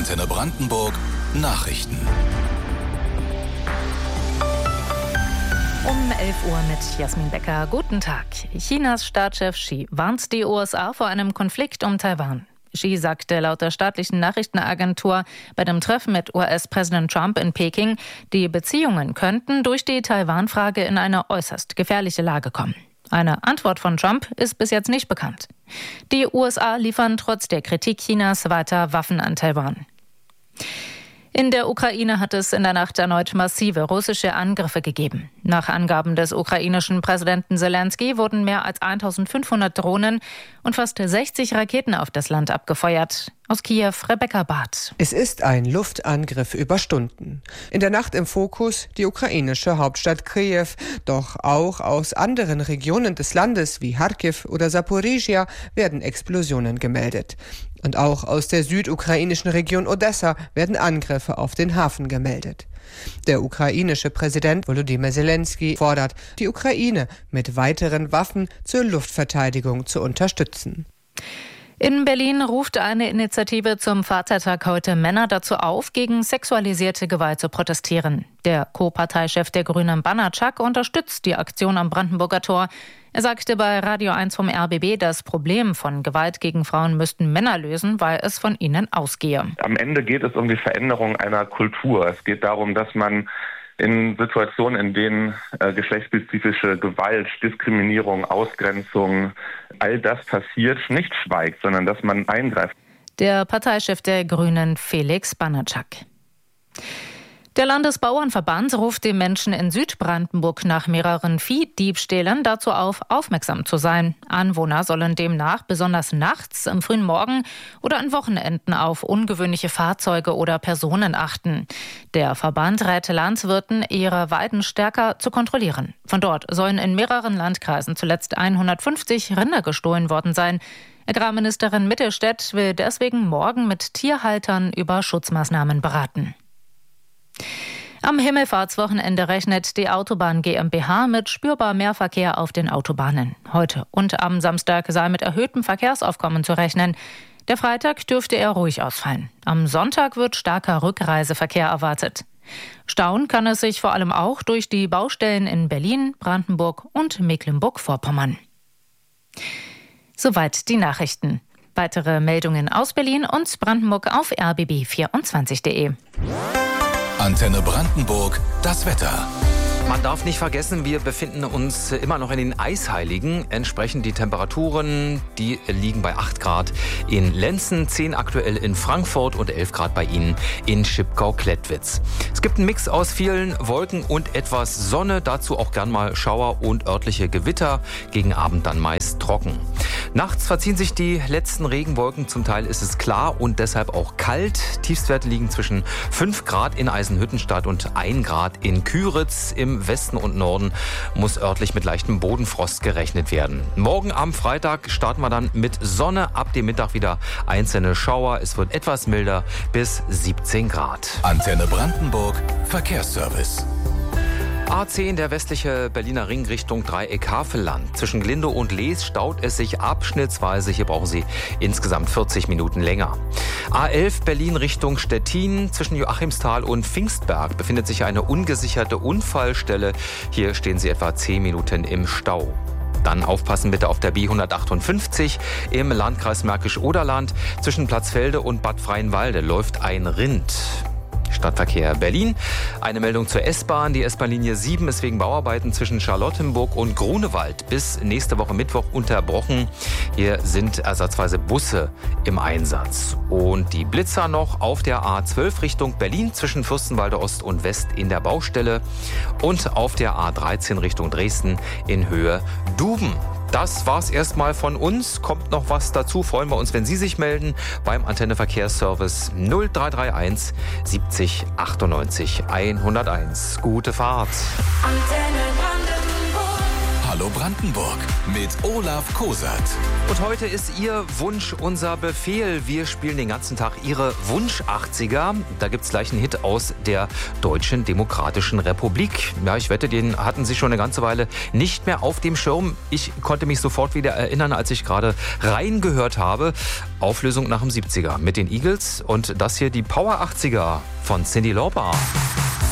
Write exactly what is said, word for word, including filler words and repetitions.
Antenne Brandenburg Nachrichten. Um elf Uhr mit Jasmin Becker. Guten Tag. Chinas Staatschef Xi warnt die U S A vor einem Konflikt um Taiwan. Xi sagte laut der staatlichen Nachrichtenagentur bei dem Treffen mit U S-Präsident Trump in Peking, die Beziehungen könnten durch die Taiwan-Frage in eine äußerst gefährliche Lage kommen. Eine Antwort von Trump ist bis jetzt nicht bekannt. Die U S A liefern trotz der Kritik Chinas weiter Waffen an Taiwan. In der Ukraine hat es in der Nacht erneut massive russische Angriffe gegeben. Nach Angaben des ukrainischen Präsidenten Selenskyj wurden mehr als eintausendfünfhundert Drohnen und fast sechzig Raketen auf das Land abgefeuert. Aus Kiew, Rebecca Barth. Es ist ein Luftangriff über Stunden. In der Nacht im Fokus die ukrainische Hauptstadt Kiew. Doch auch aus anderen Regionen des Landes wie Charkiw oder Saporizhia werden Explosionen gemeldet. Und auch aus der südukrainischen Region Odessa werden Angriffe auf den Hafen gemeldet. Der ukrainische Präsident Volodymyr Selenskyj fordert, die Ukraine mit weiteren Waffen zur Luftverteidigung zu unterstützen. In Berlin ruft eine Initiative zum Vatertag heute Männer dazu auf, gegen sexualisierte Gewalt zu protestieren. Der Co-Parteichef der Grünen Banatschak unterstützt die Aktion am Brandenburger Tor. Er sagte bei Radio eins vom R B B, das Problem von Gewalt gegen Frauen müssten Männer lösen, weil es von ihnen ausgehe. Am Ende geht es um die Veränderung einer Kultur. Es geht darum, dass man in Situationen, in denen äh, geschlechtsspezifische Gewalt, Diskriminierung, Ausgrenzung, all das passiert, nicht schweigt, sondern dass man eingreift. Der Parteichef der Grünen, Felix Banatschak. Der Landesbauernverband ruft die Menschen in Südbrandenburg nach mehreren Viehdiebstählen dazu auf, aufmerksam zu sein. Anwohner sollen demnach besonders nachts, am frühen Morgen oder an Wochenenden auf ungewöhnliche Fahrzeuge oder Personen achten. Der Verband rät Landwirten, ihre Weiden stärker zu kontrollieren. Von dort sollen in mehreren Landkreisen zuletzt hundertfünfzig Rinder gestohlen worden sein. Agrarministerin Mittelstädt will deswegen morgen mit Tierhaltern über Schutzmaßnahmen beraten. Am Himmelfahrtswochenende rechnet die Autobahn GmbH mit spürbar mehr Verkehr auf den Autobahnen. Heute und am Samstag sei mit erhöhtem Verkehrsaufkommen zu rechnen. Der Freitag dürfte eher ruhig ausfallen. Am Sonntag wird starker Rückreiseverkehr erwartet. Stauen kann es sich vor allem auch durch die Baustellen in Berlin, Brandenburg und Mecklenburg-Vorpommern. Soweit die Nachrichten. Weitere Meldungen aus Berlin und Brandenburg auf r b b vierundzwanzig punkt de. Antenne Brandenburg, das Wetter. Man darf nicht vergessen, wir befinden uns immer noch in den Eisheiligen. Entsprechend die Temperaturen, die liegen bei acht Grad in Lenzen, zehn aktuell in Frankfurt und elf Grad bei Ihnen in Schipkau-Klettwitz. Es gibt einen Mix aus vielen Wolken und etwas Sonne, dazu auch gern mal Schauer und örtliche Gewitter, gegen Abend dann meist trocken. Nachts verziehen sich die letzten Regenwolken, zum Teil ist es klar und deshalb auch kalt. Tiefstwerte liegen zwischen fünf Grad in Eisenhüttenstadt und ein Grad in Küritz. Im Westen und Norden muss örtlich mit leichtem Bodenfrost gerechnet werden. Morgen am Freitag starten wir dann mit Sonne, ab dem Mittag wieder einzelne Schauer. Es wird etwas milder bis siebzehn Grad. Antenne Brandenburg, Verkehrsservice. A zehn, der westliche Berliner Ring Richtung Dreieck-Havelland. Zwischen Glinde und Lees staut es sich abschnittsweise. Hier brauchen Sie insgesamt vierzig Minuten länger. A elf, Berlin Richtung Stettin. Zwischen Joachimsthal und Pfingstberg befindet sich eine ungesicherte Unfallstelle. Hier stehen Sie etwa zehn Minuten im Stau. Dann aufpassen bitte auf der B hundertachtundfünfzig im Landkreis Märkisch-Oderland. Zwischen Platzfelde und Bad Freienwalde läuft ein Rind. Stadtverkehr Berlin. Eine Meldung zur S-Bahn. Die S-Bahn-Linie sieben ist wegen Bauarbeiten zwischen Charlottenburg und Grunewald bis nächste Woche Mittwoch unterbrochen. Hier sind ersatzweise Busse im Einsatz. Und die Blitzer noch auf der A zwölf Richtung Berlin zwischen Fürstenwalde Ost und West in der Baustelle und auf der A dreizehn Richtung Dresden in Höhe Duben. Das war's erstmal von uns. Kommt noch was dazu, freuen wir uns, wenn Sie sich melden beim Antenne Verkehrsservice null drei drei eins siebzig achtundneunzig hunderteins. Gute Fahrt. Hallo Hallo Brandenburg mit Olaf Kosat. Und heute ist Ihr Wunsch unser Befehl. Wir spielen den ganzen Tag Ihre Wunsch-achtziger. Da gibt es gleich einen Hit aus der Deutschen Demokratischen Republik. Ja, ich wette, den hatten Sie schon eine ganze Weile nicht mehr auf dem Schirm. Ich konnte mich sofort wieder erinnern, als ich gerade reingehört habe. Auflösung nach dem siebziger mit den Eagles und das hier die Power achtziger von Cyndi Lauper.